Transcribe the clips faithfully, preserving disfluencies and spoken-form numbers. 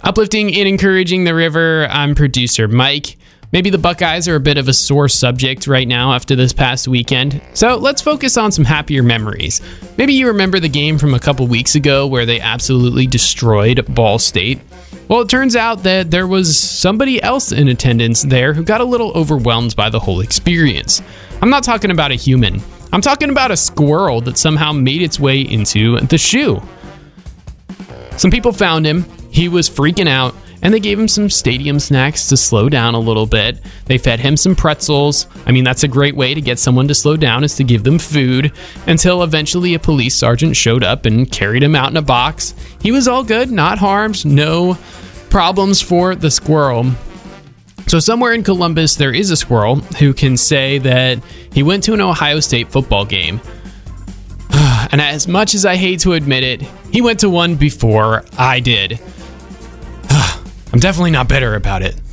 Uplifting and encouraging the river, I'm producer Mike. Maybe the Buckeyes are a bit of a sore subject right now after this past weekend, so let's focus on some happier memories. Maybe you remember the game from a couple weeks ago where they absolutely destroyed Ball State. Well, it turns out that there was somebody else in attendance there who got a little overwhelmed by the whole experience. I'm not talking about a human. I'm talking about a squirrel that somehow made its way into the shoe. Some people found him. He was freaking out, and they gave him some stadium snacks to slow down a little bit. They fed him some pretzels. I mean, that's a great way to get someone to slow down, is to give them food, until eventually a police sergeant showed up and carried him out in a box. He was all good, not harmed, no problems for the squirrel. So somewhere in Columbus, there is a squirrel who can say that he went to an Ohio State football game. And as much as I hate to admit it, he went to one before I did. I'm definitely not bitter about it.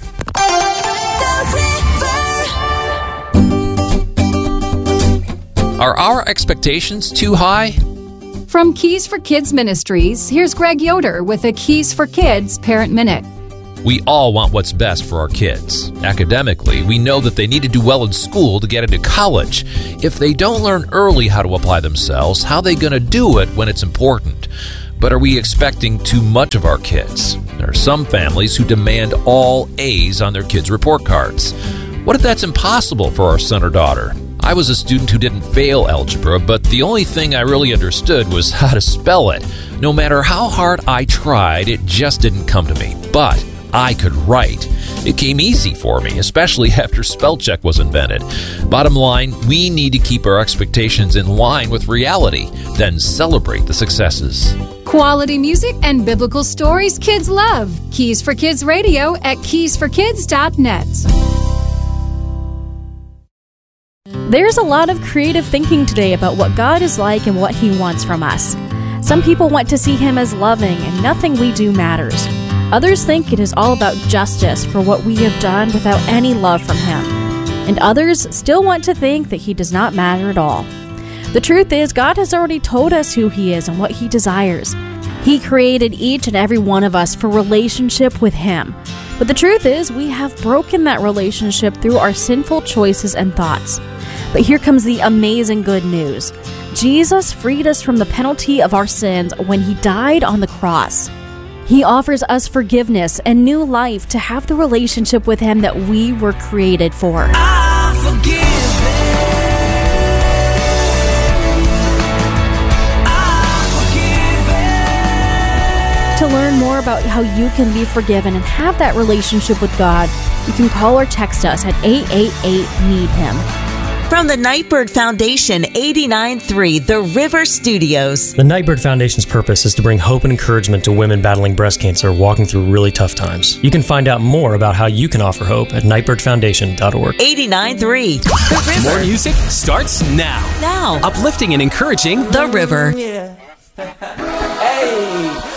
Are our expectations too high? From Keys for Kids Ministries, here's Greg Yoder with a Keys for Kids Parent Minute. We all want what's best for our kids. Academically, we know that they need to do well in school to get into college. If they don't learn early how to apply themselves, how are they going to do it when it's important? But are we expecting too much of our kids? There are some families who demand all A's on their kids' report cards. What if that's impossible for our son or daughter? I was a student who didn't fail algebra, but the only thing I really understood was how to spell it. No matter how hard I tried, it just didn't come to me. But I could write. It came easy for me, especially after spell check was invented. Bottom line, we need to keep our expectations in line with reality, then celebrate the successes. Quality music and biblical stories kids love. Keys for Kids Radio at keys for kids dot net. There's a lot of creative thinking today about what God is like and what He wants from us. Some people want to see Him as loving and nothing we do matters. Others think it is all about justice for what we have done without any love from Him. And others still want to think that He does not matter at all. The truth is, God has already told us who He is and what He desires. He created each and every one of us for relationship with Him. But the truth is, we have broken that relationship through our sinful choices and thoughts. But here comes the amazing good news. Jesus freed us from the penalty of our sins when He died on the cross. He offers us forgiveness and new life to have the relationship with Him that we were created for. I'm forgiven. To learn more about how you can be forgiven and have that relationship with God, you can call or text us at eight eight eight, need him. From the Nightbird Foundation, eighty-nine point three The River Studios. The Nightbird Foundation's purpose is to bring hope and encouragement to women battling breast cancer walking through really tough times. You can find out more about how you can offer hope at nightbird foundation dot org. eighty-nine point three The River. More music starts now. Now. Uplifting and encouraging The River. Yeah.